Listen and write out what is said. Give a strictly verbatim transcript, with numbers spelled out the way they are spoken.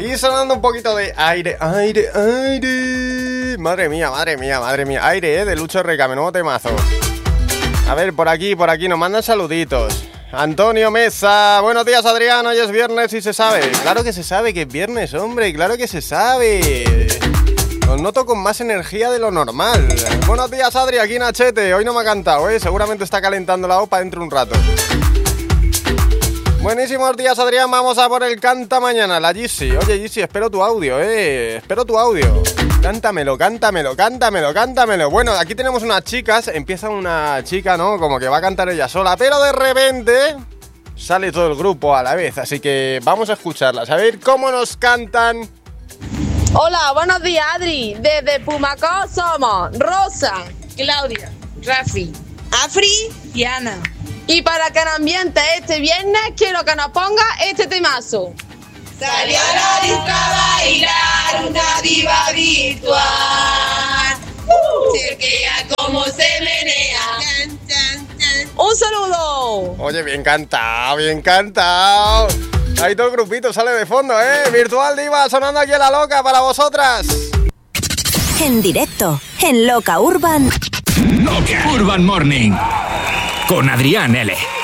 Y sonando un poquito de aire, aire, aire. Madre mía, madre mía, madre mía. Aire, ¿eh? De Lucho Recame, nuevo temazo. A ver, por aquí, por aquí, nos mandan saluditos. Antonio Mesa, buenos días Adrián, hoy es viernes y se sabe. Claro que se sabe que es viernes, hombre, claro que se sabe. Os noto con más energía de lo normal. Buenos días Adri, aquí Nachete, hoy no me ha cantado, ¿eh? Seguramente está calentando la OPA dentro de un rato. Buenísimos días Adrián, vamos a por el canta mañana, la Gizzy. Oye Gizzy, espero tu audio, eh, espero tu audio. Cántamelo, cántamelo, cántamelo, cántamelo. Bueno, aquí tenemos unas chicas, empieza una chica, ¿no? Como que va a cantar ella sola, pero de repente sale todo el grupo a la vez, así que vamos a escucharlas, a ver cómo nos cantan. Hola, buenos días Adri, desde Pumacó somos Rosa, Claudia, Rafi, Afri y Ana. Y para que el ambiente este viernes quiero que nos ponga este temazo. Salió a la disco a bailar una diva virtual. Uh, Chequea cómo se menea. Un saludo. Oye, bien cantado, bien cantado. Ahí todo el grupito sale de fondo, ¿eh? Virtual Diva sonando aquí en La Loca para vosotras. En directo, en Loca Urban. Loca Urban Morning con Adrián L.